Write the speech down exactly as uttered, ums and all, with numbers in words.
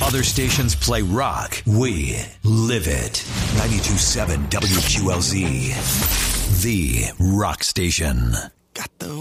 Other stations play rock. We live it. ninety-two point seven W Q L Z. The Rock Station. Got the